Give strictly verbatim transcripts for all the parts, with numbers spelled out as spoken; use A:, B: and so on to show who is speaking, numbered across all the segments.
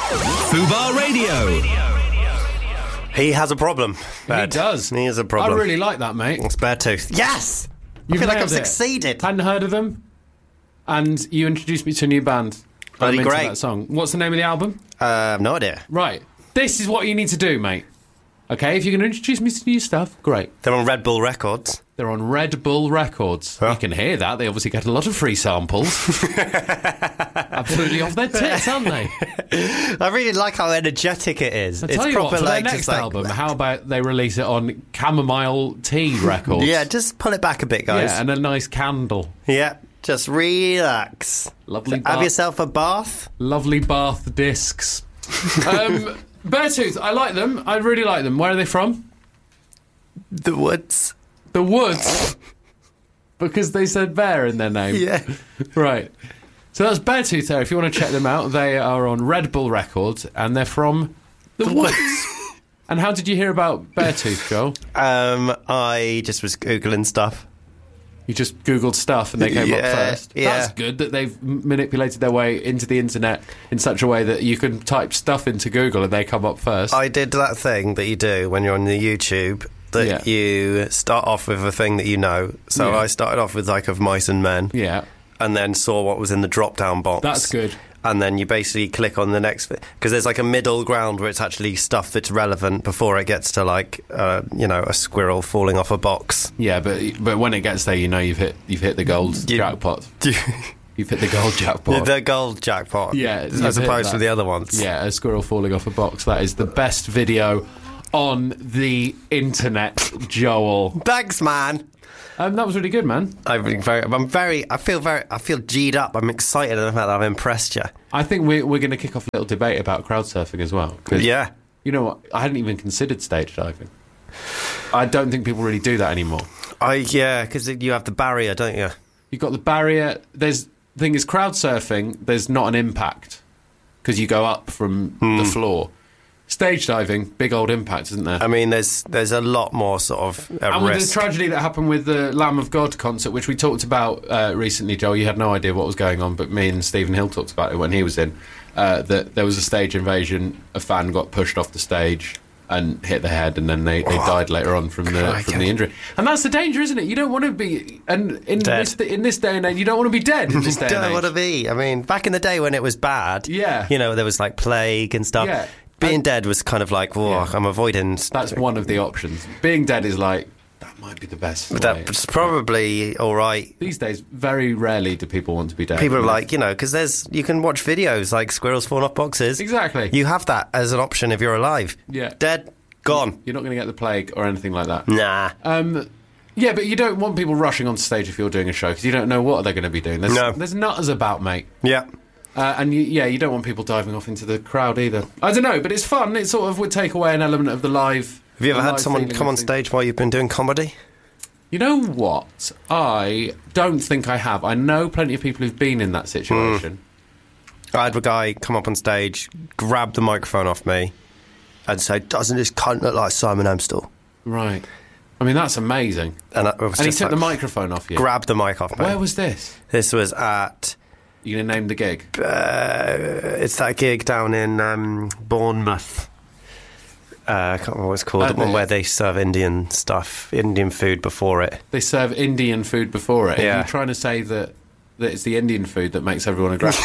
A: Fubar Radio.
B: He has a problem. Bad.
C: He does.
B: He has a problem.
C: I really like that, mate.
B: It's Beartooth. Yes! I
C: You've
B: feel like I've
C: nailed it.
B: succeeded.
C: Hadn't heard of them, and you introduced me to a new band.
B: Bloody
C: I'm into
B: great.
C: that song. What's the name of the album?
B: Uh, no idea.
C: Right. This is what you need to do, mate. Okay, if you're going to introduce me to new stuff, great.
B: They're on Red Bull Records.
C: They're on Red Bull Records.
B: Huh?
C: You can hear that. They obviously get a lot of free samples. Absolutely off their tits, aren't they?
B: I really like how energetic it is.
C: I
B: It's
C: tell you
B: proper
C: what, for
B: like
C: their
B: just
C: next
B: like,
C: album, how about they release it on Chamomile Tea Records?
B: Yeah, just pull it back a bit, guys.
C: Yeah, and a nice candle.
B: Yeah, just relax.
C: Lovely
B: Have
C: bath.
B: yourself a bath.
C: Lovely bath discs. um, Beartooth, I like them. I really like them. Where are they from?
B: The woods.
C: The Woods. Because they said bear in their name.
B: Yeah.
C: Right. So that's Beartooth there. If you want to check them out, they are on Red Bull Records, and they're from The,
B: The
C: Woods.
B: Woods.
C: And how did you hear about Beartooth, Joel?
B: Um, I just was Googling stuff.
C: You just Googled stuff and they came
B: Yeah,
C: up first.
B: yeah.
C: That's good that they've m- manipulated their way into the internet in such a way that you can type stuff into Google and they come up first.
B: I did that thing that you do when you're on the YouTube, that
C: Yeah.
B: you start off with a thing that you know. So
C: Yeah.
B: I started off with like of Mice and Men,
C: yeah,
B: and then saw what was in the drop-down box.
C: that's good.
B: And then you basically click on the next bit, because there's like a middle ground where it's actually stuff that's relevant before it gets to like uh, you know, a squirrel falling off a box.
C: Yeah, but but when it gets there, you know you've hit you've hit the gold
B: You-
C: jackpot. You've hit the gold jackpot.
B: The gold jackpot.
C: Yeah, you've
B: as
C: hit
B: opposed to
C: that.
B: the other ones.
C: Yeah, a squirrel falling off a box. That is the best video on the internet, Joel.
B: Thanks, man.
C: Um, that was really good, man.
B: I'm very, I'm very, I feel very, I feel G'd up. I'm excited at the fact that I've impressed you.
C: I think we're, we're going to kick off a little debate about crowd surfing as well. 'cause
B: Yeah.
C: You know what? I hadn't even considered stage diving. I don't think people really do that anymore.
B: I yeah, because you have the barrier, don't you?
C: You've got the barrier. There's the thing is, crowd surfing, there's not an impact because you go up from the floor. Stage diving, big old impact, isn't there?
B: I mean, there's there's a lot more sort of uh,
C: and with
B: risk.
C: the tragedy that happened with the Lamb of God concert, which we talked about uh, recently, Joel, you had no idea what was going on, but me and Stephen Hill talked about it when he was in, uh, that there was a stage invasion, a fan got pushed off the stage and hit the head, and then they, they
B: Oh,
C: died later on from the
B: crikey.
C: from the injury. And that's the danger, isn't it? You don't want to be... And in
B: Dead.
C: this, in this day and age, you don't want to be dead in this day and
B: Don't
C: age.
B: want to be. I mean, back in the day when it was bad,
C: Yeah.
B: you know, there was like plague and stuff.
C: Yeah.
B: Being
C: And-
B: dead was kind of like, whoa,
C: Yeah.
B: I'm avoiding.
C: That's one of the options. Being dead is like, that might be the best way.
B: That's probably all right.
C: These days, very rarely do people want to be dead.
B: People are like, you know, because there's you can watch videos like squirrels falling off boxes.
C: Exactly.
B: You have that as an option if you're alive.
C: Yeah.
B: Dead, gone.
C: You're not going to get the plague or anything like that.
B: Nah.
C: Um, yeah, but you don't want people rushing on stage if you're doing a show because you don't know what they're going to be doing. There's,
B: No.
C: there's nutters about, mate.
B: Yeah.
C: Uh, and you, yeah, you don't want people diving off into the crowd either. I don't know, but it's fun. It sort of would take away an element of the live.
B: Have you ever
C: the
B: had
C: live
B: someone
C: feeling
B: come
C: of
B: on
C: things.
B: stage while you've been doing comedy?
C: You know what? I don't think I have. I know plenty of people who've been in that situation.
B: I had a guy come up on stage, grab the microphone off me, and say, "Doesn't this cunt look like Simon Amstel?"
C: Right. I mean, that's amazing.
B: And, I was
C: And he
B: just
C: took
B: like,
C: the microphone off you.
B: grabbed the mic off me.
C: Where was this?
B: This was at
C: You going to name the gig?
B: uh, it's that gig down in um, Bournemouth. Uh, I can't remember what it's called.
C: Uh,
B: the one
C: the-
B: where they serve Indian stuff, Indian food before it.
C: They serve Indian food before it. Are
B: Yeah.
C: you trying to say that, that it's the Indian food that makes everyone aggressive?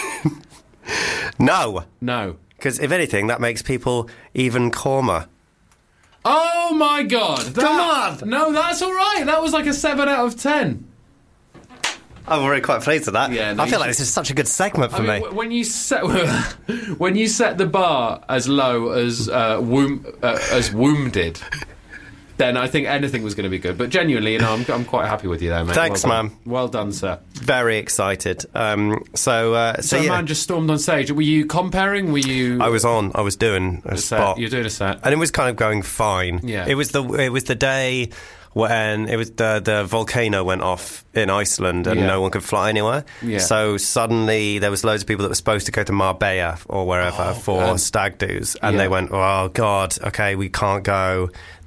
B: No,
C: No.
B: because if anything, that makes people even calmer.
C: Oh my god! That,
B: Come on!
C: No, that's all right. That was like a seven out of ten.
B: I'm already quite pleased with that.
C: Yeah, no,
B: I
C: you
B: feel like
C: should-
B: this is such a good segment for
C: I mean,
B: me.
C: w- when you set when you set the bar as low as uh, womb uh, as wounded, then I think anything was going to be good. But genuinely, you know, I'm I'm quite happy with you there, mate.
B: Thanks,
C: well done.
B: man.
C: Well done, sir.
B: Very excited. Um, so, uh, so,
C: So, a
B: yeah,
C: man just stormed on stage. Were you comparing? Were you?
B: I was on. I was doing a
C: a set?
B: spot.
C: You're doing a set.
B: And it was kind of going fine.
C: Yeah.
B: It was the it was the day when it was the the volcano went off in Iceland and
C: Yeah.
B: no one could fly anywhere.
C: Yeah.
B: So suddenly there was loads of people that were supposed to go to Marbella or wherever
C: Oh,
B: for
C: um,
B: stag do's, and
C: yeah.
B: they went, "Oh God, okay, we can't go.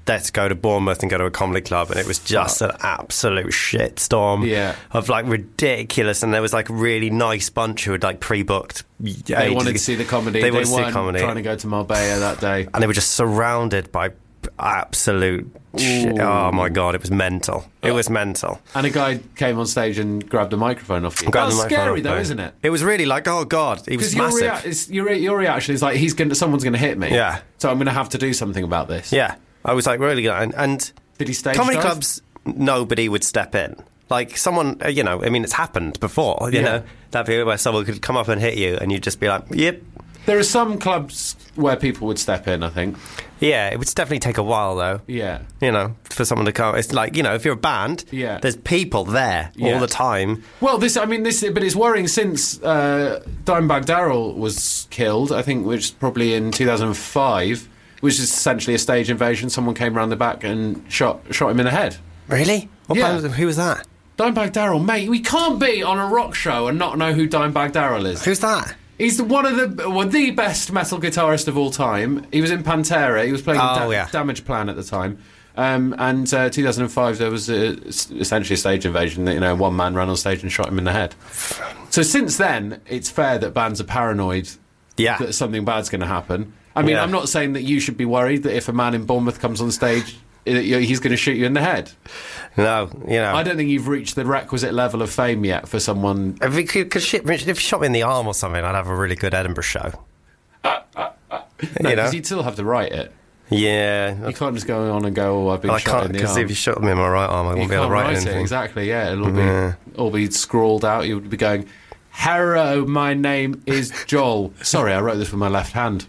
B: let's go to Bournemouth and go to a comedy club, and it was just an absolute shitstorm
C: Yeah.
B: of like ridiculous. And there was like a really nice bunch who had like pre-booked.
C: They wanted to see the comedy.
B: They
C: They,
B: wanted to see
C: weren't
B: comedy.
C: trying to go to Marbella that day.
B: and they were just surrounded by absolute shit. Oh my god, it was mental. It was mental.
C: And a guy came on stage and grabbed a microphone off you.
B: Grabbed
C: That's
B: the microphone
C: scary
B: off
C: though,
B: me.
C: isn't it?
B: It was really like, oh god, he was
C: Because your,
B: massive.
C: rea- it's- your, your reaction is like, he's going someone's going to hit me.
B: Yeah.
C: So I'm going to have to do something about this.
B: Yeah, I was like really good. And, and
C: Did he stage
B: comedy
C: dive?
B: clubs, nobody would step in. Like someone, uh, you know, I mean, it's happened before. You
C: Yeah.
B: know, that period where someone could come up and hit you, and you'd just be like, yep.
C: There are some clubs where people would step in, I think.
B: Yeah, it would definitely take a while though.
C: Yeah.
B: You know, for someone to come. It's like, you know, if you're a band,
C: Yeah.
B: there's people there
C: Yeah.
B: all the time.
C: Well, this, I mean, this, but it's worrying since uh, Dimebag Darrell was killed, I think, which is probably in two thousand five, which is essentially a stage invasion. Someone came around the back and shot shot him in the head.
B: Really? What
C: Yeah.
B: band was- who was that?
C: Dimebag Darrell, mate, we can't be on a rock show and not know who Dimebag Darrell is.
B: Who's that?
C: He's one of the well, the best metal guitarist of all time. He was in Pantera. He was playing
B: Oh,
C: Da-
B: yeah.
C: Damage Plan at the time. Um, and uh, two thousand five, there was a, essentially a stage invasion. That, you know, one man ran on stage and shot him in the head. So since then, it's fair that bands are paranoid
B: Yeah.
C: that something bad's going to happen. I mean,
B: Yeah.
C: I'm not saying that you should be worried that if a man in Bournemouth comes on stage, i- he's going to shoot you in the head.
B: No, you know.
C: I don't think you've reached the requisite level of fame yet for someone.
B: If you could, cause shit, if you shot me in the arm or something, I'd have a really good Edinburgh show.
C: No,
B: you know?
C: because you'd still have to write it.
B: Yeah.
C: You can't just go on and go, oh, I've been
B: I
C: shot
B: can't,
C: in the
B: because
C: arm.
B: if you shot me in my right arm, I
C: You
B: won't be able
C: can't
B: to write,
C: write
B: anything.
C: it, exactly, yeah. It'll
B: Yeah.
C: be all be scrawled out. You would be going, hello, my name is Joel. Sorry, I wrote this with my left hand.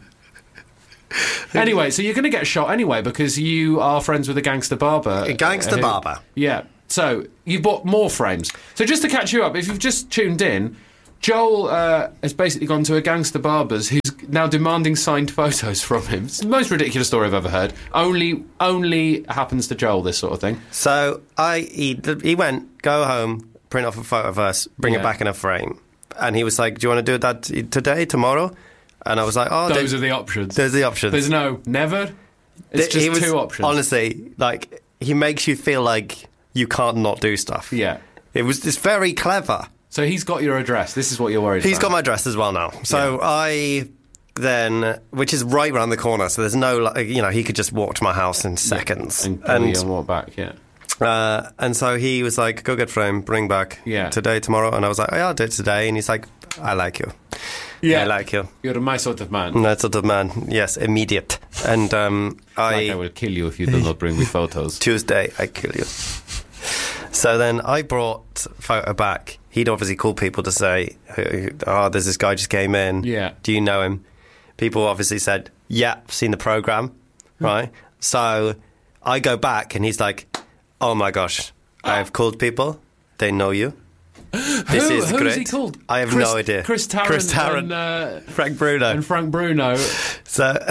C: Anyway, so you're going to get shot anyway because you are friends with a gangster barber.
B: A gangster
C: who-
B: barber.
C: Yeah. So you've bought more frames. So just to catch you up, if you've just tuned in, Joel uh, has basically gone to a gangster barber's who's now demanding signed photos from him. It's the most ridiculous story I've ever heard. Only, only happens to Joel, this sort of thing.
B: So I he, he went, go home, print off a photo of us, bring
C: Yeah.
B: it back in a frame. And he was like, do you want to do that t- today, tomorrow? And I was like, oh,
C: Those
B: there-
C: are the options.
B: there's the options.
C: There's no never. It's
B: Th- he
C: just
B: was-
C: two options.
B: Honestly, like, he makes you feel like you can't not do stuff.
C: Yeah.
B: It was it's very clever.
C: So he's got your address. This is what you're worried
B: He's
C: about.
B: got my address as well now. So I then, which is right around the corner, so there's no, like, you know, he could just walk to my house in seconds.
C: And, and, and walk back, yeah.
B: Uh, and so he was like, go get frame, bring back
C: Yeah.
B: today, tomorrow. And I was like, oh, yeah, I'll do it today. And he's like, I like you.
C: Yeah.
B: I like you.
C: You're my sort of man.
B: And that sort of man. Yes, immediate. And um, I...
C: Like I will kill you if you do not bring me photos.
B: Tuesday, I kill you. So then I brought photo back. He'd obviously called people to say, oh, there's this guy just came in.
C: Yeah.
B: Do you know him? People obviously said, yeah, I've seen the programme, right? So I go back and he's like, oh my gosh, I've called people. They know you. This
C: Who-
B: is
C: who's
B: great.
C: he called?
B: I have
C: Chris-
B: no idea.
C: Chris Tarrant,
B: Chris Tarrant.
C: and, uh,
B: Frank Bruno.
C: and Frank Bruno.
B: So,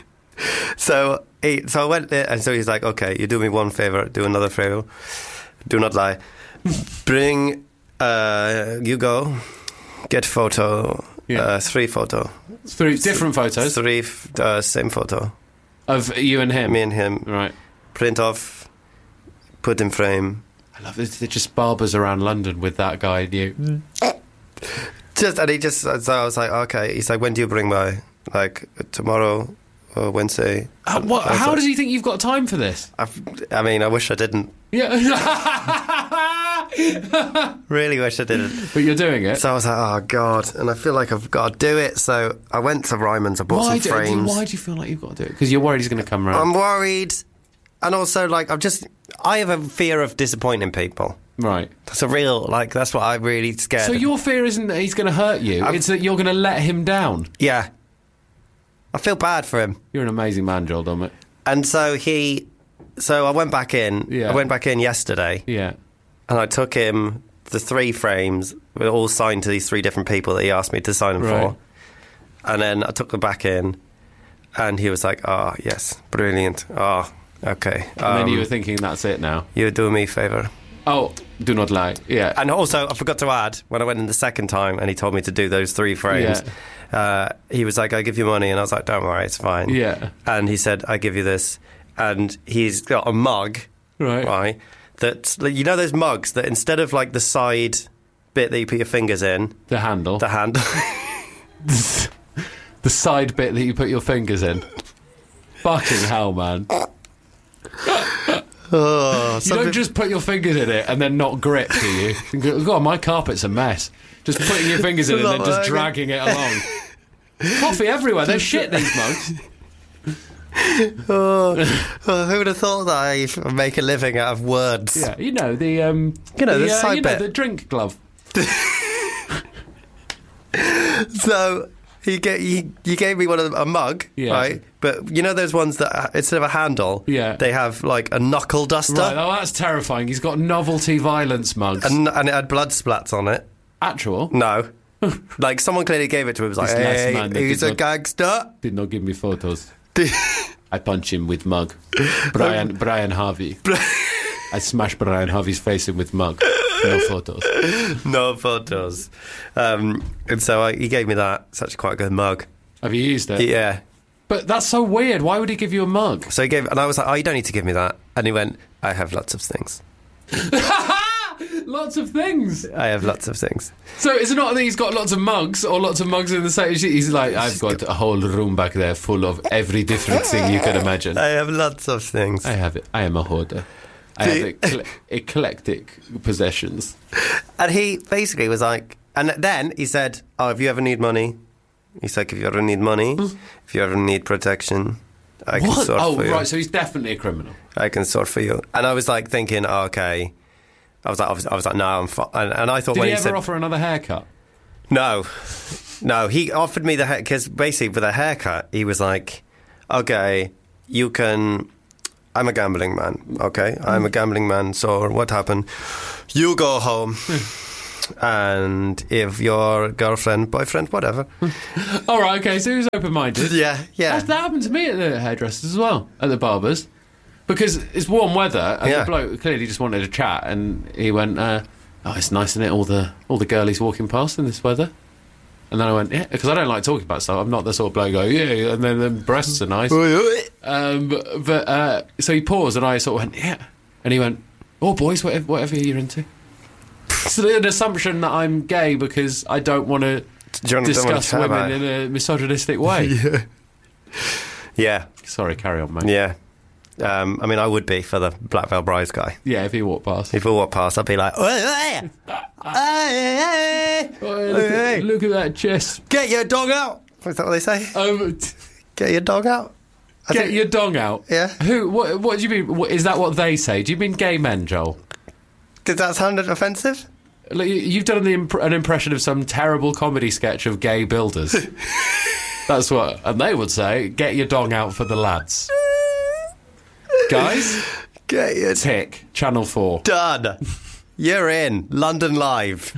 B: so, he, so I went there, and so he's like, "Okay, you do me one favor, do another favor. Do not lie. Bring, uh, you go, get photo,
C: Yeah.
B: uh, three photo,
C: Three different photos
B: three, f- uh, same photo,
C: of you and him.
B: me and him.
C: Right.
B: Print off, put in frame.
C: I love it. They're just barbers around London with that guy and you.
B: Just and he just so I was like, okay. He's like, when do you bring by? Like tomorrow or Wednesday?
C: Uh, what,
B: I was
C: how
B: like,
C: does he think you've got time for this?
B: I've, I mean, I wish I didn't.
C: Yeah.
B: Really wish I didn't.
C: But you're doing it.
B: So I was like, oh god, and I feel like I've got to do it. So I went to Ryman's. I bought
C: Why
B: some
C: do,
B: frames.
C: why do you feel like you've got to do it? Because you're worried he's going to come around.
B: I'm worried, and also like I'm just. I have a fear of disappointing people.
C: right.
B: That's a real like. That's what I'm really scared.
C: So
B: of.
C: your fear isn't that he's going to hurt you.
B: I've-
C: it's that you're going to let him down.
B: Yeah. I feel bad for him.
C: You're an amazing man, Joel Dommett.
B: And so he, so I went back in.
C: Yeah.
B: I went back in yesterday,
C: Yeah.
B: and I took him the three frames, were all signed to these three different people that he asked me to sign them
C: Right.
B: for. And then I took them back in, and he was like, "Oh yes, brilliant. Oh, okay."
C: And then
B: Um,
C: you were thinking, that's it now.
B: "You're doing me a favour."
C: Oh, do not lie. Yeah.
B: And also, I forgot to add, when I went in the second time and he told me to do those three frames, uh, he was like, "I give you money," and I was like, "Don't worry, it's fine."
C: Yeah.
B: And he said, "I give you this." and he's got a mug,
C: Right.
B: right? That you know those mugs that instead of like the side bit that you put your fingers in,
C: The handle.
B: the handle.
C: The side bit that you put your fingers in. Fucking hell, man.
B: oh,
C: You
B: some
C: don't
B: peop-
C: just put your fingers in it and then not grip, do you? You go, God, my carpet's a mess. Just putting your fingers in it and then just dragging it along. Coffee everywhere. They're shit, these mugs.
B: oh, oh, who would have thought that I make a living out of words?
C: Yeah, you know, the... Um,
B: You know, the
C: uh,
B: side
C: you know,
B: bit.
C: the drink glove.
B: So he gave he, he gave me one of them, a mug,
C: Yeah.
B: right? But you know those ones that uh, instead of a handle,
C: Yeah.
B: they have like a knuckle duster,
C: Right, oh, that's terrifying. He's got novelty violence mugs.
B: and, and it had blood splats on it.
C: Actual?
B: No, like someone clearly gave it to him. It was like,
C: This last
B: hey,
C: man that
B: he's
C: did
B: a
C: not-
B: gangster.
C: Did not give me photos. I punch him with mug. Brian Brian Harvey. I smash Brian Harvey's face in with mug. No photos.
B: No photos. Um, and so I, he gave me that. Such quite a good mug.
C: Have you used it?
B: Yeah.
C: But that's so weird. Why would he give you a mug?
B: So he gave, and I was like, oh, you don't need to give me that. And he went, I have lots of things.
C: Lots of things.
B: I have lots of things.
C: So is it not that he's got lots of mugs or lots of mugs in the same sheet? He's like, I've got a whole room back there full of every different thing you can imagine.
B: I have lots of things.
C: I have it. I am a hoarder. I have ecle- eclectic possessions.
B: And he basically was like, and then he said, oh, if you ever need money, he's like, if you ever need money, if you ever need protection, I can
C: What?
B: sort
C: Oh,
B: for you.
C: right. So he's definitely a criminal.
B: I can sort for you. And I was like thinking, oh, okay. I was like, I was, I was like, no, I'm fine. And, and I thought
C: Did
B: when
C: he
B: he,
C: ever
B: said,
C: offer another haircut?
B: no, no, he offered me the hair because basically with a haircut, he was like, okay, you can. I'm a gambling man, okay? I'm a gambling man, so what happened? You go home, and if your girlfriend, boyfriend, whatever.
C: All right, okay, so he was open-minded.
B: Yeah, yeah.
C: That, that happened to me at the hairdressers as well, at the barbers. Because it's warm weather, and
B: Yeah.
C: the bloke clearly just wanted to chat, and he went, uh, oh, it's nice, isn't it, all the, all the girlies walking past in this weather? And then I went, yeah, because I don't like talking about stuff. I'm not the sort of bloke who go, yeah, and then the breasts are nice. Um, but, but uh, so he paused, and I sort of went, yeah. And he went, oh, boys, whatever, whatever you're into. So an assumption that I'm gay because I don't want to discuss women in a misogynistic way.
B: yeah. Yeah,
C: Sorry, carry on, mate.
B: yeah. Um, I mean, I would be for the Black Veil Brides guy.
C: Yeah, if he walked past.
B: If he walked past, I'd be like, "Oi, oi, oi, oi,
C: Oh, look,
B: Hey.
C: at, look at that chest.
B: get your dog out." Is that what they say?
C: Um, t-
B: Get your dog out. I
C: get
B: think-
C: your dong out.
B: Yeah.
C: Who? What? What do you mean? What, is that what they say? Do you mean gay men, Joel?
B: Did that sound offensive?
C: Like, you- you've done the imp- an impression of some terrible comedy sketch of gay builders. That's what, and they would say, "Get your dong out for the lads." Guys,
B: Get your
C: tick. Channel Four.
B: done. You're in London Live.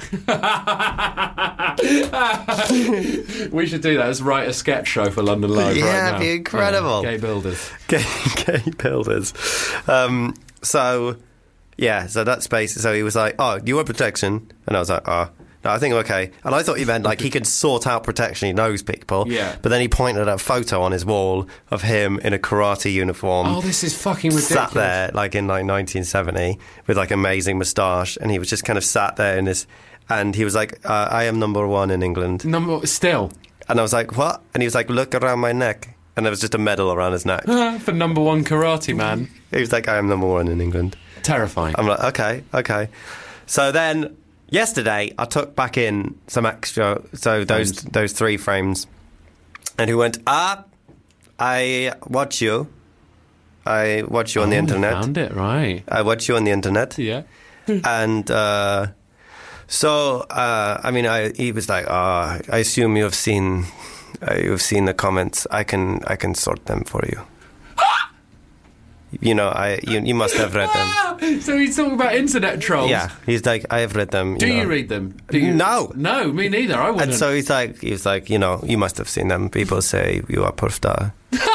C: We should do that. Let's write a sketch show for London Live
B: Yeah,
C: right now.
B: it'd be incredible.
C: Yeah, gay builders.
B: Gay, gay builders. Um, so, yeah, so that space. So he was like, "Oh, do you want protection?" And I was like, "Oh, no, I think I'm okay." And I thought he meant like he could sort out protection. He knows people.
C: Yeah.
B: But then he pointed at a photo on his wall of him in a karate uniform.
C: Oh, this is fucking ridiculous.
B: Sat there like in like nineteen seventy with like amazing moustache, and he was just kind of sat there in this, and he was like, uh, "I am number one in England,"
C: Number still
B: and I was like, "What?" And he was like, "Look around my neck," and there was just a medal around his neck.
C: for number one karate man.
B: He was like, "I am number one in England."
C: Terrifying.
B: I'm like, okay, okay. So then yesterday I took back in some extra, so those
C: Frames.
B: those three frames, and he went, "Ah, I watch you. I watch you on the
C: Oh,
B: internet.
C: Found it right.
B: I watch you on the internet."
C: Yeah.
B: And uh, so, uh, I mean, I, he was like, oh, I assume you have seen, uh, you've seen the comments. I can, I can sort them for you. You know, I, you, you must have read them.
C: So he's talking about internet trolls.
B: Yeah, he's like, I have read them.
C: Do
B: you,
C: you
B: know.
C: read them? Do you?
B: No.
C: No, me neither. I wouldn't.
B: And so he's like, he's like, you know, you must have seen them. People say you are porfda.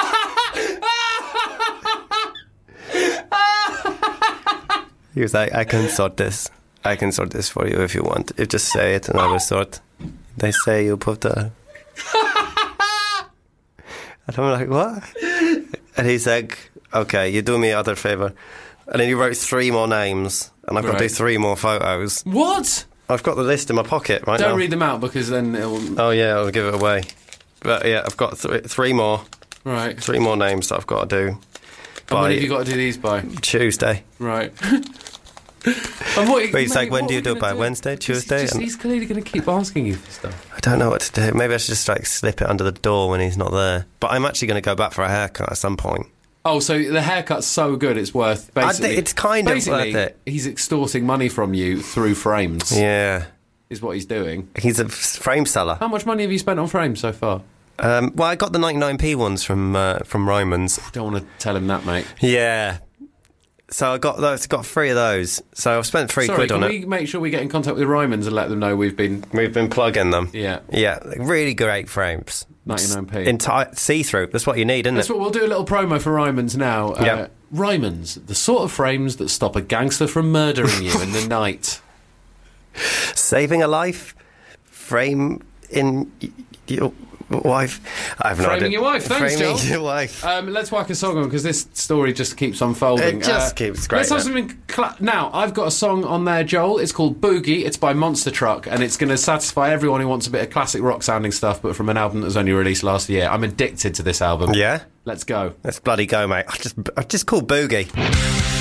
B: He was like, I can sort this. I can sort this for you if you want. You just say it and I will sort. They say you porfda. And I'm like, what? and he's like, okay, you're doing me a other favour. And then he wrote three more names, and I've got to do
C: Right.
B: three more photos.
C: What?
B: I've got the list in my pocket right now.
C: Don't read them out because then it'll...
B: Oh yeah, I'll give it away. But yeah, I've got th- three more,
C: Right.
B: three more names that I've got to do
C: And
B: by
C: when have you got to do these by?
B: Tuesday.
C: Right. And what,
B: But he's
C: mate,
B: like, when
C: what
B: do you
C: are we
B: do it
C: gonna
B: by? Wednesday,
C: Just-
B: Tuesday?
C: just-
B: And-
C: he's clearly going to keep asking you for stuff.
B: I don't know what to do. Maybe I should just like slip it under the door when he's not there. But I'm actually going to go back for a haircut at some point.
C: Oh, so the haircut's so good it's worth
B: I
C: basically...
B: thi- it's kind of
C: basically,
B: worth it.
C: he's extorting money from you through frames,
B: Yeah,
C: is what he's doing.
B: he's a f- frame seller.
C: How much money have you spent on frames so far?
B: Um, well, I got the ninety-nine p ones from uh, from Ryman's.
C: Don't want to tell him that, mate.
B: Yeah. So I got those. Got three of those. So I've spent three
C: Sorry,
B: quid
C: can
B: on
C: we
B: it.
C: make sure we get in contact with Ryman's and let them know we've been...
B: We've been plugging them.
C: Yeah,
B: Yeah, like, really great frames.
C: ninety-nine p.
B: Entire see-through. That's what you need, isn't
C: That's
B: it?
C: what we'll do. A little promo for Ryman's now. Uh,
B: Yeah.
C: Ryman's, the sort of frames that stop a gangster from murdering you in the night.
B: Saving a life. Frame in y- your wife. I have no
C: Framing
B: idea.
C: your wife. Thanks,
B: Framing
C: Joel.
B: your wife.
C: Um, let's whack a song on because this story just keeps unfolding.
B: It just keeps great,
C: Let's have
B: yeah.
C: something. Cla- now, I've got a song on there, Joel. It's called Boogie. It's by Monster Truck, and it's going to satisfy everyone who wants a bit of classic rock sounding stuff, but from an album that was only released last year. I'm addicted to this album.
B: Yeah.
C: Let's go.
B: Let's bloody go, mate. I just I just call Boogie.